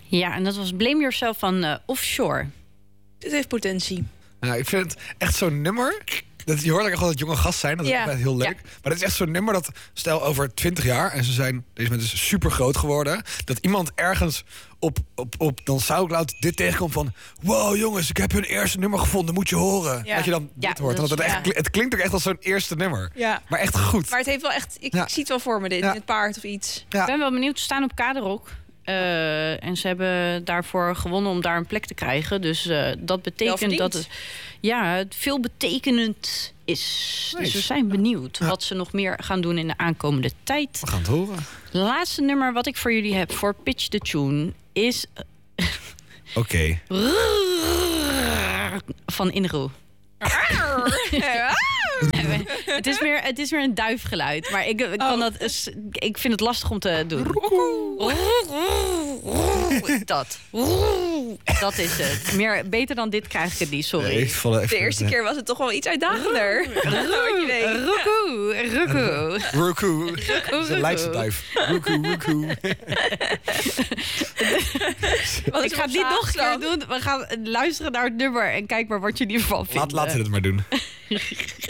Ja, en dat was Blame Yourself van Offshore. Dit heeft potentie. Nou, ik vind het echt zo'n nummer. Je hoort ook echt wel dat jonge gast zijn. Dat is echt heel leuk. Maar dat is echt zo'n nummer dat, stel over 20 jaar... en deze mensen is super groot geworden... dat iemand ergens op dan SoundCloud dit tegenkomt van... wow jongens, ik heb hun eerste nummer gevonden, moet je horen. Dat je dan dit hoort. Want het klinkt ook echt als zo'n eerste nummer. Ja. Maar echt goed. Maar het heeft wel echt... Ik zie het wel voor me dit, met paard of iets. Ja. Ik ben wel benieuwd, te staan op Kaderok. En ze hebben daarvoor gewonnen om daar een plek te krijgen. Dus dat betekent dat het veelbetekenend is. Dus we zijn benieuwd wat ze nog meer gaan doen in de aankomende tijd. We gaan het horen. Het laatste nummer wat ik voor jullie heb voor Pitch the Tune is... Oké. Van Inro. Het is weer een duifgeluid. Maar ik vind het lastig om te doen. Dat is het. Beter dan dit krijg ik het niet, sorry. Nee, de eerste keer was het toch wel iets uitdagender. Roku. Dat is een Leidse duif. Roku. Ik ga het niet nog een keer doen. We gaan luisteren naar het nummer en kijk maar wat je hiervan vindt. Laten we het maar doen.